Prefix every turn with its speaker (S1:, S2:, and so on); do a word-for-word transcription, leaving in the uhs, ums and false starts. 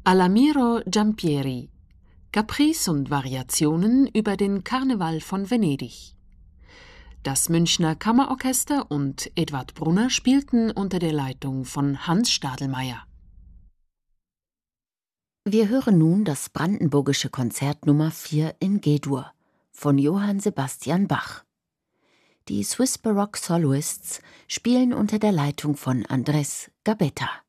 S1: Alamiro Giampieri, Caprice und Variationen über den Karneval von Venedig. Das Münchner Kammerorchester und Edward Brunner spielten unter der Leitung von Hans Stadelmeier.
S2: Wir hören nun das Brandenburgische Konzert Nummer vier in G-Dur von Johann Sebastian Bach. Die Swiss Baroque Soloists spielen unter der Leitung von Andrés Gabetta.